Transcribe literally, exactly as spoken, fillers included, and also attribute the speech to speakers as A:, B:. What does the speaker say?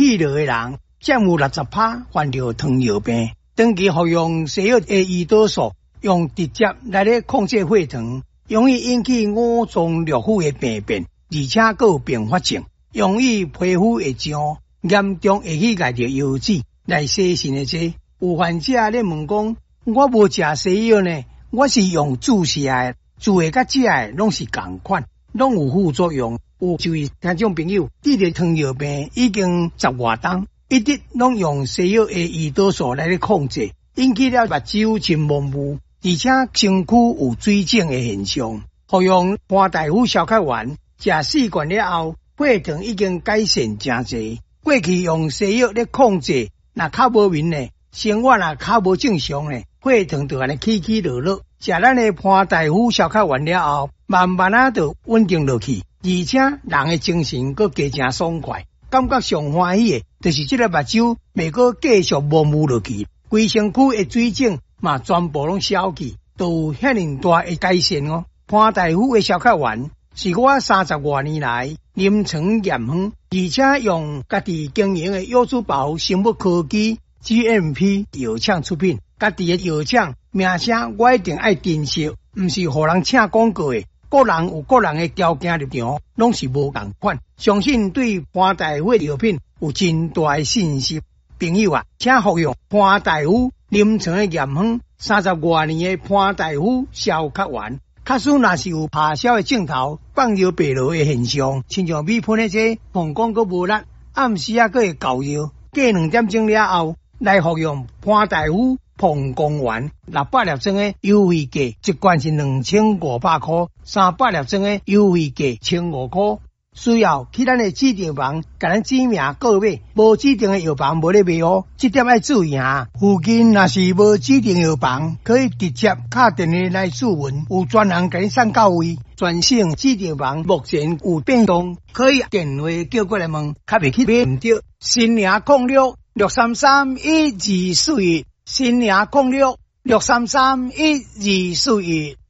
A: 以上的人，占有六十趴患着糖尿病。长期服用西药的胰岛素，用直接来咧控制血糖，容易引起五脏六腑的病变，而且还有并发症，容易皮肤会痒，严重会去家着油脂来洗肾的这。有患者咧问讲，我无食西药呢，我是用注射的，注的甲食的拢是同款，拢有副作用。有一位听众朋友，得着糖尿病已经十外冬，一直拢用西药的胰岛素来咧控制，引起了目睭深蒙雾，而且身躯有水肿的现象。服用潘大夫消卡丸，食四罐了后，血糖已经改善真侪。过去用西药咧控制，若较无明呢，生活若较无正常呢，血糖就安尼起起落落。食咱的潘大夫消卡丸了后，慢慢啊就稳定落去，而且人的精神阁加正爽快。感觉上欢喜的，就是这个目睭未阁继续蒙雾落去，规身躯的水肿嘛全部拢消去，都有遐尼大的改善哦。潘大夫的消卡丸是我三十多年来临床验方，而且用家己经营的药珠宝生物科技 G M P 药厂出品，家己的药厂名声我一定爱珍惜，唔是互人请广告的。个人有个人的条件立场，拢是无同款。相信对潘大夫的药品有真大的信心。朋友啊，请服用潘大夫临床的验方三十多年的潘大夫消卡丸。假使若是有拍消的镜头、放尿白落的现象，亲像米喷的这膀胱阁无力，暗时啊阁会搞热，过两点钟了后来服用潘大夫膀胱丸，六百粒装的优惠价一罐是两千五百块，三百粒装的优惠价千五块。需要去咱的指定房，甲咱指名购买，无指定的药房无咧卖哦，这点要注意下。附近若是无指定药房，可以直接打电话来询问，有专人甲你送到位。全省指定房目前有变动，可以电话叫过来问，较袂去买唔对。新营控六六三三一二四一，新营控六六三三一二四一。